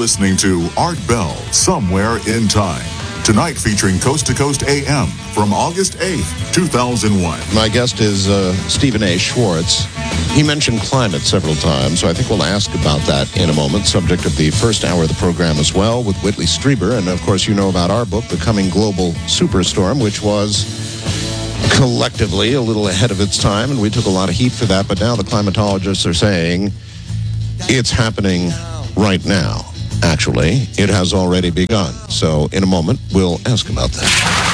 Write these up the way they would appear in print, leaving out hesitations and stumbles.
listening to Art Bell, Somewhere in Time. Tonight featuring Coast to Coast AM from August 8th, 2001. My guest is Stephen A. Schwartz. He mentioned climate several times, so I think we'll ask about that in a moment, subject of the first hour of the program as well with Whitley Strieber. And, of course, you know about our book, The Coming Global Superstorm, which was collectively a little ahead of its time, and we took a lot of heat for that. But now the climatologists are saying it's happening right now. Actually, it has already begun. So in a moment, we'll ask about that.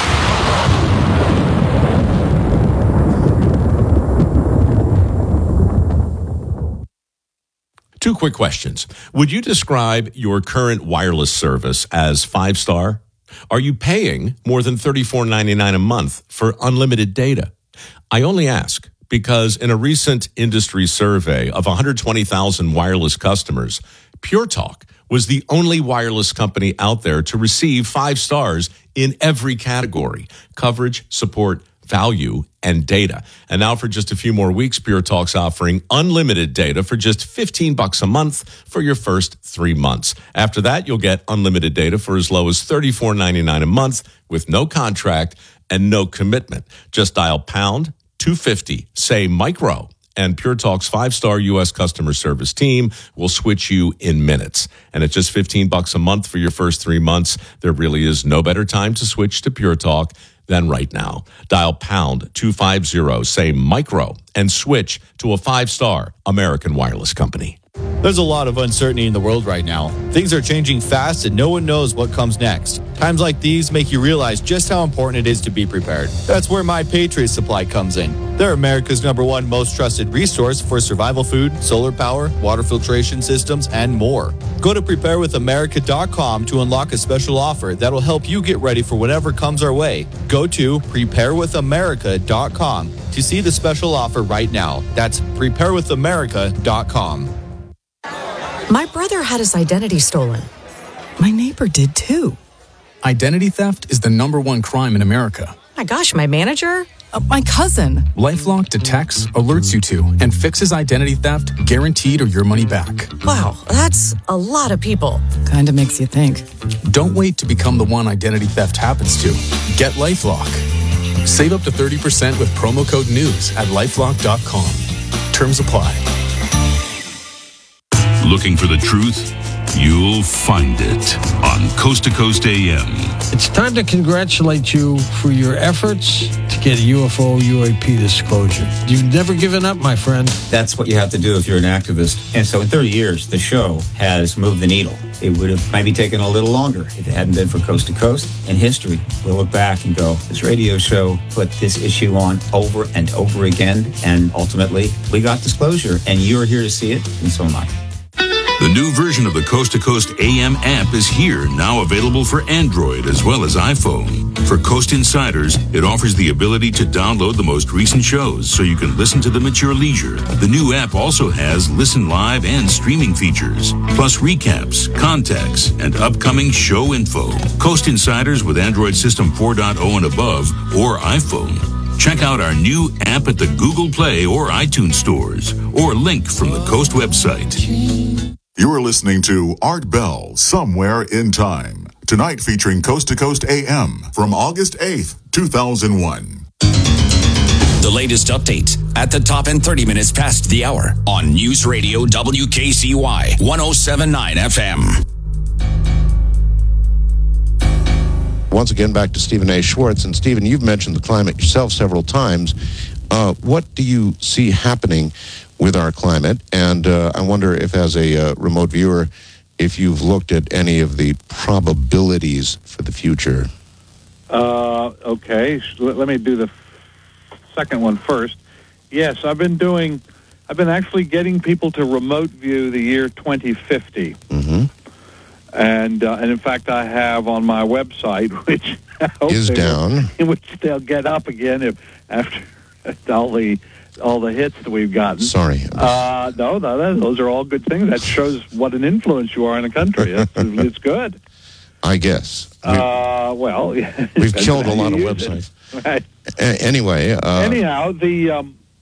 Two quick questions. Would you describe your current wireless service as 5-star? Are you paying more than $34.99 a month for unlimited data? I only ask because in a recent industry survey of 120,000 wireless customers, Pure Talk was the only wireless company out there to receive 5 stars in every category: coverage, support, value, and data. And now for just a few more weeks, Pure Talk's offering unlimited data for just $15 a month for your first 3 months. After that, you'll get unlimited data for as low as $34.99 a month with no contract and no commitment. Just dial pound 250, say micro, and Pure Talk's 5-star U.S. customer service team will switch you in minutes. And at just $15 a month for your first 3 months, there really is no better time to switch to Pure Talk than right now. Dial pound 250, say micro, and switch to a 5-star American wireless company. There's a lot of uncertainty in the world right now. Things are changing fast and no one knows what comes next. Times like these make you realize just how important it is to be prepared. That's where My Patriot Supply comes in. They're America's #1 most trusted resource for survival food, solar power, water filtration systems, and more. Go to preparewithamerica.com to unlock a special offer that'll help you get ready for whatever comes our way. Go to preparewithamerica.com to see the special offer right now. That's preparewithamerica.com. My brother had his identity stolen. My neighbor did too. Identity theft is the #1 crime in America. My gosh, my manager? My cousin. LifeLock detects, alerts you to, and fixes identity theft, guaranteed or your money back. Wow, that's a lot of people. Kinda makes you think. Don't wait to become the one identity theft happens to. Get LifeLock. Save up to 30% with promo code NEWS at LifeLock.com. Terms apply. Looking for the truth? You'll find it on Coast to Coast AM. It's time to congratulate you for your efforts to get UFO UAP disclosure. You've never given up, my friend. That's what you have to do if you're an activist. And so in 30 years, the show has moved the needle. It would have maybe taken a little longer if it hadn't been for Coast to Coast. In history, we'll look back and go, this radio show put this issue on over and over again, and ultimately, we got disclosure, and you're here to see it, and so am I. The new version of the Coast to Coast AM app is here, now available for Android as well as iPhone. For Coast Insiders, it offers the ability to download the most recent shows so you can listen to them at your leisure. The new app also has listen live and streaming features, plus recaps, contacts, and upcoming show info. Coast Insiders with Android System 4.0 and above, or iPhone. Check out our new app at the Google Play or iTunes stores, or link from the Coast website. You're listening to Art Bell, Somewhere in Time. Tonight featuring Coast to Coast AM from August 8th, 2001. The latest updates at the top and 30 minutes past the hour on News Radio WKCY 107.9 FM. Once again, back to Stephen A. Schwartz. And Stephen, you've mentioned the climate yourself several times. What do you see happening with our climate? And I wonder if, as a remote viewer, if you've looked at any of the probabilities for the future. Okay. Let me do the second one first. Yes, I've been actually getting people to remote view the year 2050. Mm-hmm. And in fact, I have on my website, which I hope is down, in which they'll get up again if after all the hits that we've gotten. Sorry. No, those are all good things. That shows what an influence you are in a country. It's good. I guess. Well, we've killed a lot of websites. Right. Anyway. Anyhow,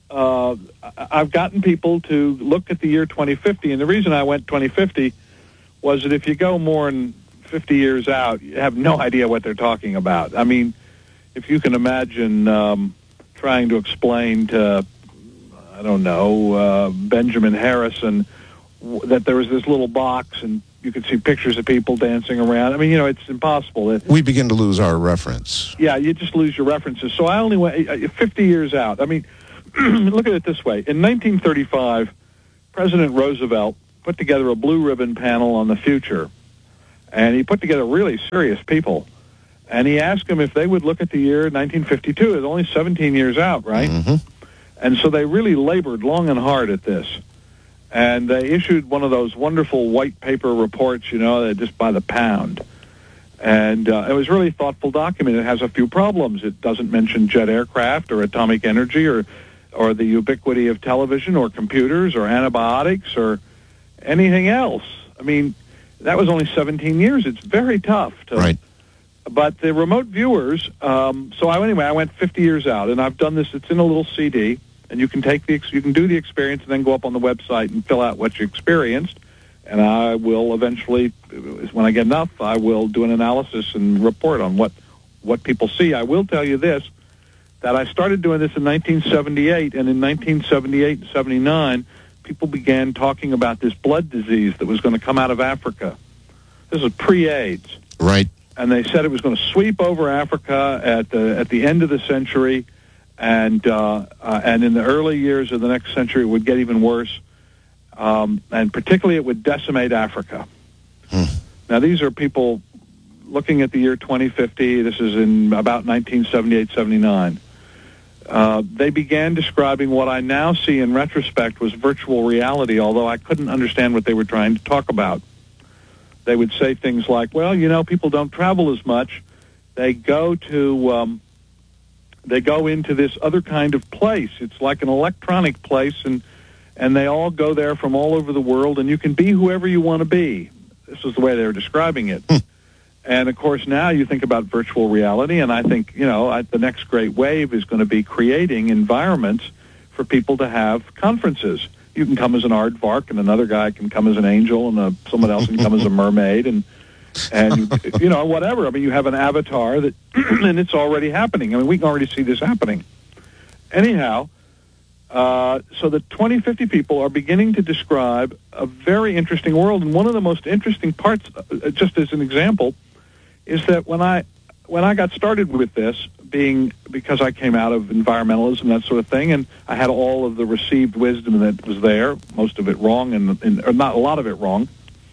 I've gotten people to look at the year 2050, and the reason I went 2050 was that if you go more than 50 years out, you have no idea what they're talking about. I mean, if you can imagine trying to explain to, I don't know, Benjamin Harrison that there was this little box and you could see pictures of people dancing around. I mean, it's impossible. We begin to lose our reference. Yeah, you just lose your references. So I only went 50 years out. I mean, look at it this way. In 1935, President Roosevelt put together a blue ribbon panel on the future, and he put together really serious people. And he asked them if they would look at the year 1952. It's only 17 years out, right? Mm-hmm. And so they really labored long and hard at this. And they issued one of those wonderful white paper reports, just by the pound. And it was a really thoughtful document. It has a few problems. It doesn't mention jet aircraft or atomic energy or the ubiquity of television or computers or antibiotics or anything else. I mean, that was only 17 years. It's very tough. Right. But the remote viewers, so I went 50 years out, and I've done this. It's in a little CD. And you can you can do the experience and then go up on the website and fill out what you experienced. And I will eventually, when I get enough, I will do an analysis and report on what people see. I will tell you this, that I started doing this in 1978, and in 1978 and 79, people began talking about this blood disease that was going to come out of Africa. This was pre-AIDS. Right. And they said it was going to sweep over Africa at the end of the century. And in the early years of the next century, it would get even worse, and particularly it would decimate Africa. Now, these are people looking at the year 2050. This is in about 1978, 79. They began describing what I now see in retrospect was virtual reality, although I couldn't understand what they were trying to talk about. They would say things like, well, people don't travel as much. They go to... They go into this other kind of place. It's like an electronic place, and they all go there from all over the world, and you can be whoever you want to be. This is the way they were describing it. And, of course, now you think about virtual reality, and I think, the next great wave is going to be creating environments for people to have conferences. You can come as an aardvark, and another guy can come as an angel, and someone else can come as a mermaid, and whatever. I mean, you have an avatar that, and it's already happening. I mean, we can already see this happening. Anyhow, so the 2050 people are beginning to describe a very interesting world, and one of the most interesting parts, just as an example, is that when I got started with this, because I came out of environmentalism, that sort of thing, and I had all of the received wisdom that was there, most of it wrong, or not a lot of it wrong.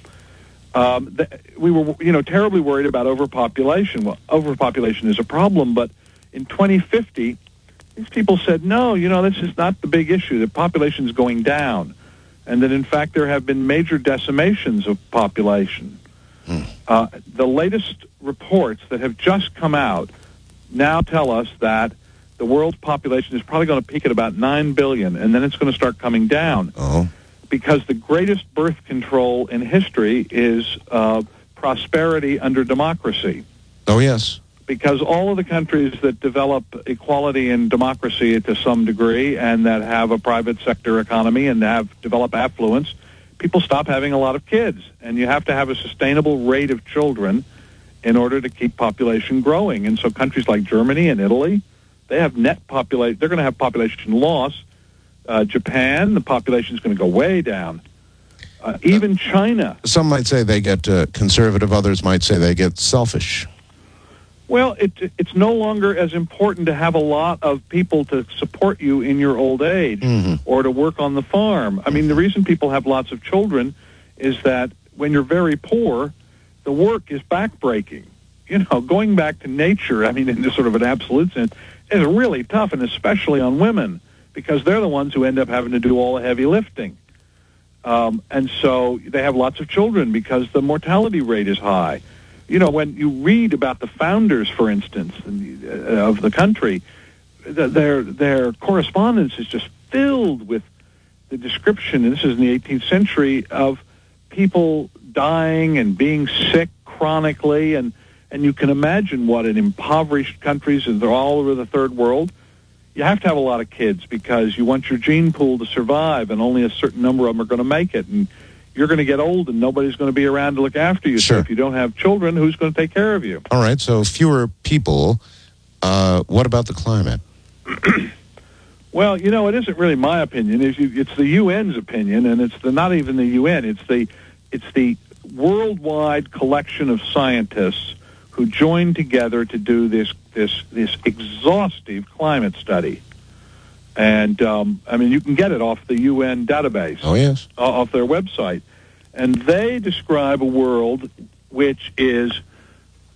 We were, terribly worried about overpopulation. Well, overpopulation is a problem, but in 2050, these people said, no, this is not the big issue. The population is going down, and that, in fact, there have been major decimations of population. The latest reports that have just come out now tell us that the world's population is probably going to peak at about 9 billion, and then it's going to start coming down. Oh. Because the greatest birth control in history is prosperity under democracy. Oh, yes. Because all of the countries that develop equality and democracy to some degree and that have a private sector economy and develop affluence, people stop having a lot of kids. And you have to have a sustainable rate of children in order to keep population growing. And so countries like Germany and Italy, they have net population. They're going to have population loss. Japan, the population is going to go way down. Even China. Some might say they get conservative. Others might say they get selfish. Well, it's no longer as important to have a lot of people to support you in your old age or to work on the farm. I mean, the reason people have lots of children is that when you're very poor, the work is backbreaking. Going back to nature, I mean, in sort of an absolute sense, is really tough, and especially on women, because they're the ones who end up having to do all the heavy lifting. And so they have lots of children because the mortality rate is high. When you read about the founders, for instance, of the country, their correspondence is just filled with the description, and this is in the 18th century, of people dying and being sick chronically, and you can imagine what in impoverished countries, and they're all over the third world, you have to have a lot of kids because you want your gene pool to survive, and only a certain number of them are going to make it. And you're going to get old and nobody's going to be around to look after you. Sure. So if you don't have children, who's going to take care of you? All right, so fewer people. What about the climate? Well, you know, it isn't really my opinion. It's the UN's opinion, and it's not even the UN. It's the worldwide collection of scientists who joined together to do this exhaustive climate study. And I mean, you can get it off the UN database. Oh yes, off their website, and they describe a world which is